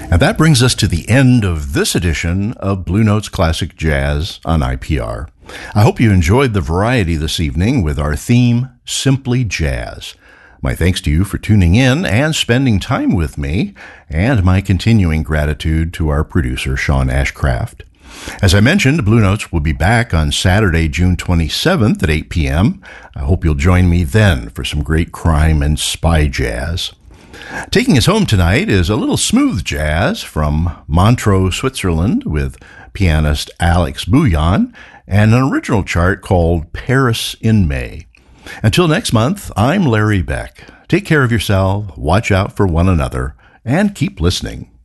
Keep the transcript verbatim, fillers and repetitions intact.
And that brings us to the end of this edition of Blue Notes Classic Jazz on I P R. I hope you enjoyed the variety this evening with our theme, Simply Jazz. My thanks to you for tuning in and spending time with me, and my continuing gratitude to our producer, Sean Ashcraft. As I mentioned, Blue Notes will be back on Saturday, June twenty-seventh at eight p.m. I hope you'll join me then for some great crime and spy jazz. Taking us home tonight is a little smooth jazz from Montreux, Switzerland, with pianist Alex Bouillon, and an original chart called Paris in May. Until next month, I'm Larry Beck. Take care of yourself, watch out for one another, and keep listening.